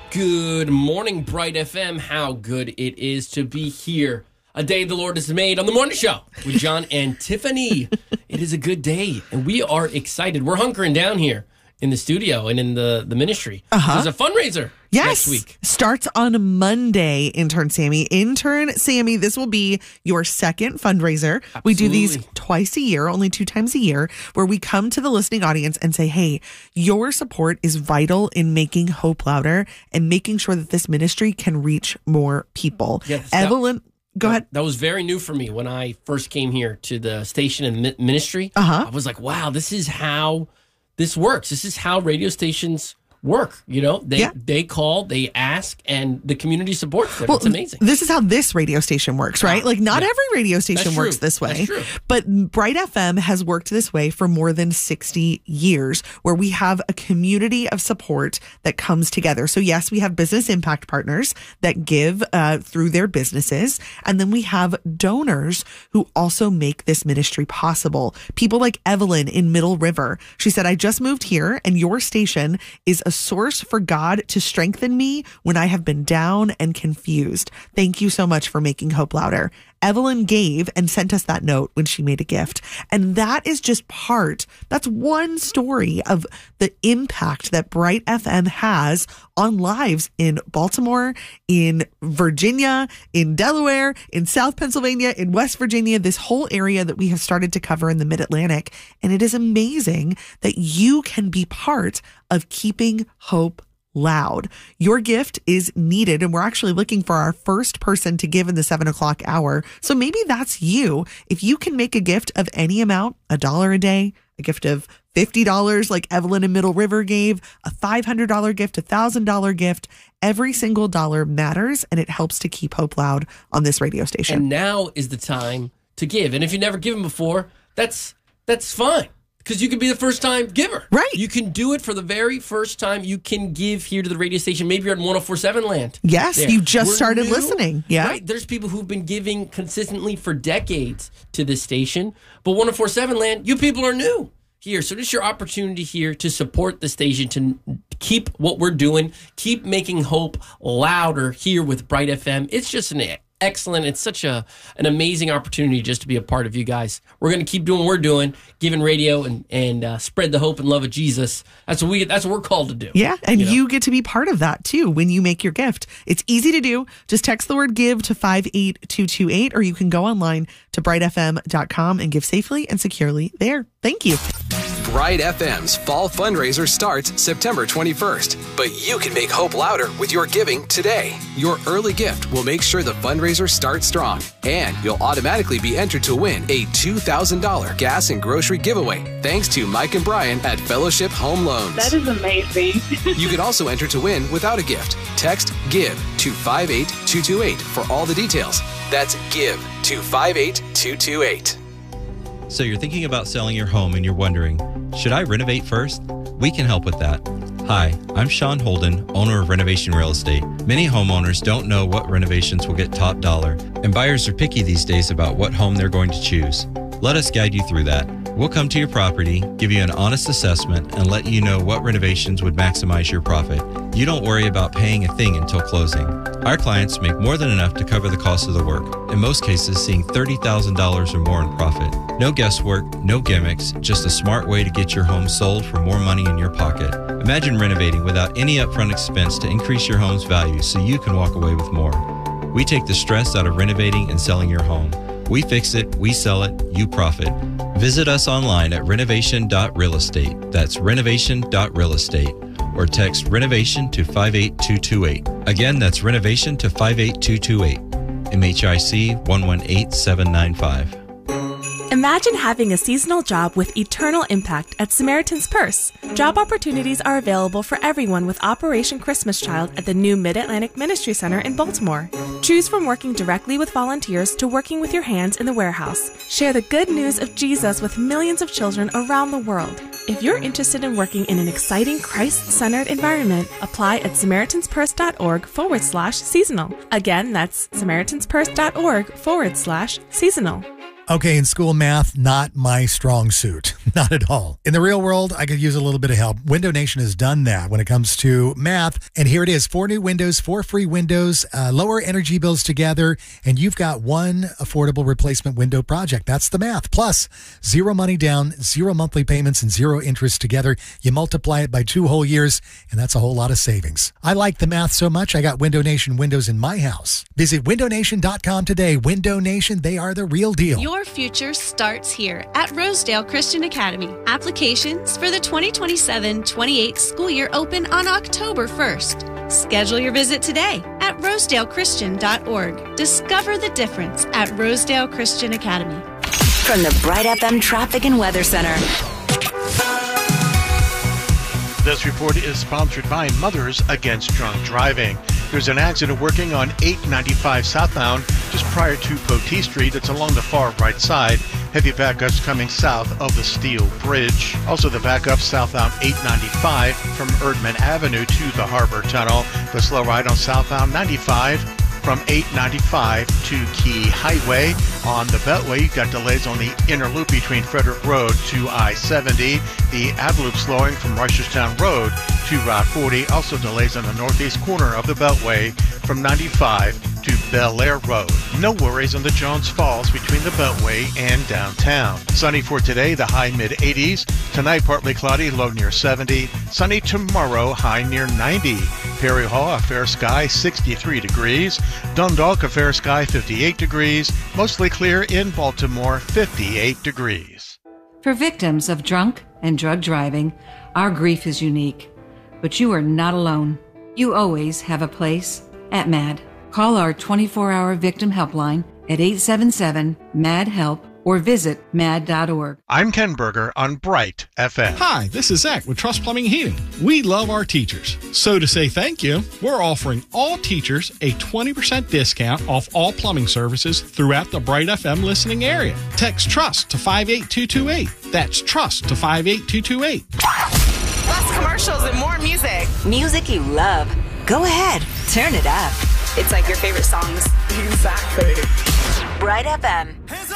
Good morning, Bright FM. How good it is to be here. A day the Lord has made on the morning show with John and Tiffany. It is a good day, and we are excited. We're hunkering down here in the studio and in the ministry. There's a fundraiser next week. Starts on Monday, Intern Sammy. Intern Sammy, this will be your second fundraiser. Absolutely. We do these twice a year, only 2 times a year, where we come to the listening audience and say, hey, your support is vital in making Hope louder and making sure that this ministry can reach more people. Yes, Evelyn, go ahead. That was very new for me when I first came here to the station and ministry. Uh-huh. I was like, wow, this is how this works. This is how radio stations work. You know, they call, they ask, and the community supports them. It's amazing. This is how this radio station works, right? Like, not every radio station works this way. That's true. But Bright FM has worked this way for more than 60 years, where we have a community of support that comes together. So yes, we have business impact partners that give through their businesses. And then we have donors who also make this ministry possible. People like Evelyn in Middle River. She said, I just moved here and your station is a source for God to strengthen me when I have been down and confused. Thank you so much for making Hope louder. Evelyn gave and sent us that note when she made a gift. And that is just that's one story of the impact that Bright FM has on lives in Baltimore, in Virginia, in Delaware, in South Pennsylvania, in West Virginia, this whole area that we have started to cover in the Mid-Atlantic. And it is amazing that you can be part of keeping hope loud. Your gift is needed, and we're actually looking for our first person to give in the 7 o'clock hour. So maybe that's you. If you can make a gift of any amount, $1 a day, a gift of $50 like Evelyn in Middle River gave, a $500 gift, a $1,000 gift, every single dollar matters, and it helps to keep Hope loud on this radio station. And now is the time to give. And if you've never given before, that's fine. Because you could be the first time giver. Right. You can do it for the very first time. You can give here to the radio station. Maybe you're in 104.7 land. Yes, there. you just started new, listening. Yeah. Right. There's people who've been giving consistently for decades to this station. But 104.7 land, you people are new here. So this is your opportunity here to support the station, to keep what we're doing, keep making Hope louder here with Bright FM. It's just excellent. It's such an amazing opportunity just to be a part of you guys. We're going to keep doing what we're doing, giving radio and spread the hope and love of Jesus. That's what we're called to do. Yeah, and you get to be part of that too when you make your gift. It's easy to do. Just text the word give to 58228, or you can go online to brightfm.com and give safely and securely there. Thank you. Bright FM's fall fundraiser starts September 21st, but you can make Hope louder with your giving today. Your early gift will make sure the fundraiser starts strong, and you'll automatically be entered to win a $2,000 gas and grocery giveaway, thanks to Mike and Brian at Fellowship Home Loans. That is amazing. You can also enter to win without a gift. Text GIVE to 58228 for all the details. That's GIVE to 58228. So you're thinking about selling your home and you're wondering, should I renovate first? We can help with that. Hi, I'm Sean Holden, owner of Renovation Real Estate. Many homeowners don't know what renovations will get top dollar, and buyers are picky these days about what home they're going to choose. Let us guide you through that. We'll come to your property, give you an honest assessment, and let you know what renovations would maximize your profit. You don't worry about paying a thing until closing. Our clients make more than enough to cover the cost of the work, in most cases seeing $30,000 or more in profit. No guesswork, no gimmicks, just a smart way to get your home sold for more money in your pocket. Imagine renovating without any upfront expense to increase your home's value so you can walk away with more. We take the stress out of renovating and selling your home. We fix it, we sell it, you profit. Visit us online at renovation.realestate. That's renovation.realestate. Or text renovation to 58228. Again, that's renovation to 58228. MHIC 118795. Imagine having a seasonal job with eternal impact at Samaritan's Purse. Job opportunities are available for everyone with Operation Christmas Child at the new Mid-Atlantic Ministry Center in Baltimore. Choose from working directly with volunteers to working with your hands in the warehouse. Share the good news of Jesus with millions of children around the world. If you're interested in working in an exciting Christ-centered environment, apply at SamaritansPurse.org/seasonal. Again, that's SamaritansPurse.org/seasonal. Okay, in school, math, not my strong suit. Not at all. In the real world, I could use a little bit of help. Window Nation has done that when it comes to math. And here it is, 4 new windows, 4 free windows, lower energy bills together, and you've got one affordable replacement window project. That's the math. Plus, 0 money down, 0 monthly payments, and 0 interest together. You multiply it by 2 whole years, and that's a whole lot of savings. I like the math so much, I got Window Nation windows in my house. Visit windownation.com today. Window Nation, they are the real deal. Your future starts here at Rosedale Christian Academy. Applications for the 2027-28 school year open on October 1st. Schedule your visit today at rosedalechristian.org. Discover the difference at Rosedale Christian Academy. From the Bright FM Traffic and Weather Center. This report is sponsored by Mothers Against Drunk Driving. There's an accident working on 895 southbound just prior to Poteet Street. It's along the far right side. Heavy backups coming south of the Steel Bridge. Also the backup southbound 895 from Erdman Avenue to the Harbor Tunnel. The slow ride on southbound 95 from 895 to Key Highway. On the Beltway, you've got delays on the inner loop between Frederick Road to I-70. The outer loop slowing from Reisterstown Road to Route 40. Also delays on the northeast corner of the Beltway from 95 to Bel Air Road. No worries on the Jones Falls between the Beltway and downtown. Sunny for today, the high mid-80s. Tonight, partly cloudy, low near 70. Sunny tomorrow, high near 90. Perry Hall, a fair sky, 63 degrees. Dundalk, a fair sky, 58 degrees. Mostly clear in Baltimore, 58 degrees. For victims of drunk and drug driving, our grief is unique. But you are not alone. You always have a place at MAD. Call our 24-hour victim helpline at 877-MAD-HELP or visit mad.org. I'm Ken Berger on Bright FM. Hi, this is Zach with Trust Plumbing and Heating. We love our teachers. So to say thank you, we're offering all teachers a 20% discount off all plumbing services throughout the Bright FM listening area. Text TRUST to 58228. That's TRUST to 58228. Less commercials and more music. Music you love. Go ahead, turn it up. It's like your favorite songs. Exactly. Bright FM.